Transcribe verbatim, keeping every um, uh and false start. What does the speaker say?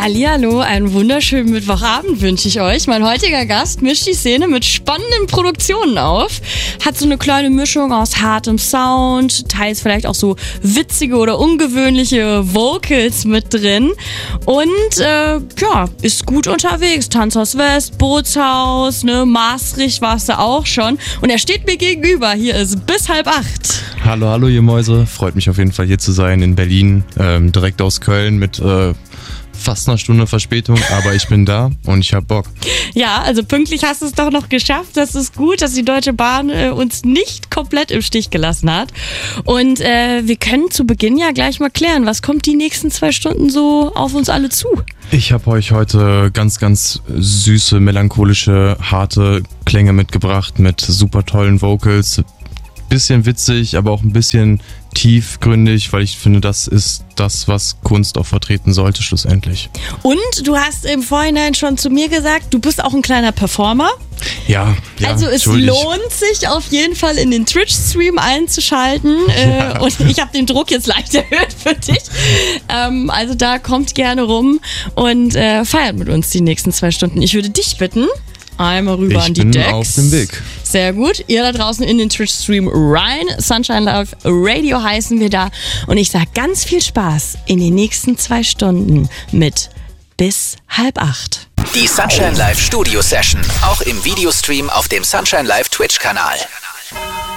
Hallihallo, einen wunderschönen Mittwochabend wünsche ich euch. Mein heutiger Gast mischt die Szene mit spannenden Produktionen auf. Hat so eine kleine Mischung aus hartem Sound, teils vielleicht auch so witzige oder ungewöhnliche Vocals mit drin. Und äh, ja, ist gut unterwegs. Tanzhaus West, Bootshaus, ne, Maastricht warst du auch schon. Und er steht mir gegenüber. Hier ist bis halb acht. Hallo, hallo ihr Mäuse. Freut mich auf jeden Fall hier zu sein in Berlin, ähm, direkt aus Köln mit äh, fast einer Stunde Verspätung, aber ich bin da und ich hab Bock. Ja, also pünktlich hast du es doch noch geschafft. Das ist gut, dass die Deutsche Bahn äh, uns nicht komplett im Stich gelassen hat. Und äh, wir können zu Beginn ja gleich mal klären, was kommt die nächsten zwei Stunden so auf uns alle zu? Ich habe euch heute ganz, ganz süße, melancholische, harte Klänge mitgebracht mit super tollen Vocals. Bisschen witzig, aber auch ein bisschen tiefgründig, weil ich finde, das ist das, was Kunst auch vertreten sollte schlussendlich. Und du hast im Vorhinein schon zu mir gesagt, du bist auch ein kleiner Performer. Ja, ja. Also es lohnt sich auf jeden Fall in den Twitch-Stream einzuschalten. Ja. Äh, und ich habe den Druck jetzt leicht erhöht für dich. Ähm, also da kommt gerne rum und äh, feiert mit uns die nächsten zwei Stunden. Ich würde dich bitten, einmal rüber ich an die bin Decks. Auf dem Weg. Sehr gut. Ihr da draußen in den Twitch-Stream rein. Sunshine Live Radio heißen wir da. Und ich sage ganz viel Spaß in den nächsten zwei Stunden mit bis halb acht. Die Sunshine Live Studio Session. Auch im Videostream auf dem Sunshine Live Twitch-Kanal.